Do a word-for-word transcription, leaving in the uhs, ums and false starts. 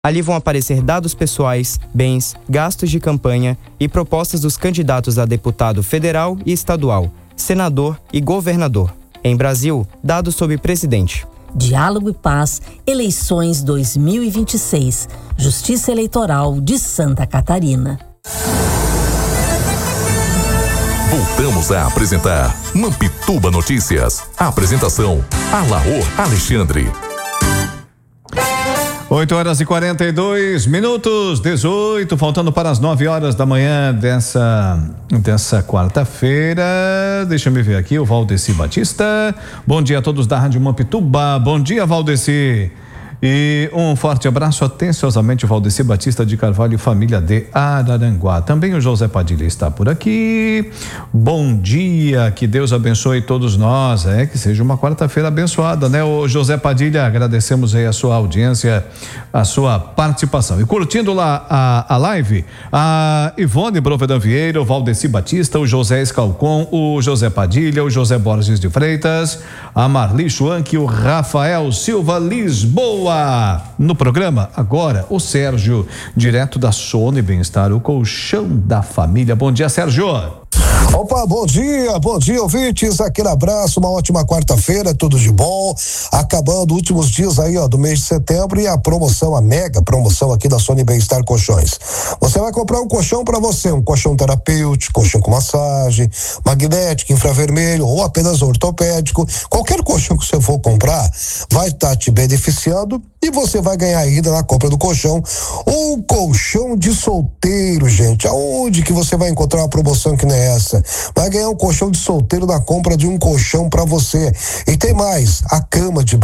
Ali vão aparecer dados pessoais, bens, gastos de campanha e propostas dos candidatos a deputado federal e estadual, senador e governador. Em Brasil, dados sobre presidente. Diálogo e Paz, eleições dois mil e vinte e seis, Justiça Eleitoral de Santa Catarina. Voltamos a apresentar Mampituba Notícias. A apresentação, Alaor Alexandre. oito horas e quarenta e dois minutos, dezoito, faltando para as nove horas da manhã dessa, dessa quarta-feira. Deixa eu me ver aqui, o Valdeci Batista. Bom dia a todos da Rádio Mampituba. Bom dia, Valdeci. E um forte abraço atenciosamente, Valdeci Batista de Carvalho, família de Araranguá. Também o José Padilha está por aqui. Bom dia, que Deus abençoe todos nós, é que seja uma quarta-feira abençoada, né? O José Padilha, agradecemos aí a sua audiência, a sua participação. E curtindo lá a, a live, a Ivone Brovedan Vieira, o Valdeci Batista, o José Escalcon, o José Padilha, o José Borges de Freitas, a Marli Schwank, o Rafael Silva Lisboa. No programa, agora, o Sérgio, direto da Sony Bem-Estar, o colchão da família. Bom dia, Sérgio. Opa, bom dia, bom dia, ouvintes, aquele abraço, uma ótima quarta-feira, tudo de bom, acabando últimos dias aí, ó, do mês de setembro e a promoção, a mega promoção aqui da Sony Bem-Estar Colchões. Você vai comprar um colchão para você, um colchão terapêutico, colchão com massagem, magnético, infravermelho ou apenas ortopédico, qualquer colchão que você for comprar vai estar te beneficiando e você vai ganhar ainda na compra do colchão um colchão de solteiro, gente. Aonde que você vai encontrar uma promoção que não é essa? Vai ganhar um colchão de solteiro na compra de um colchão para você. E tem mais, a cama de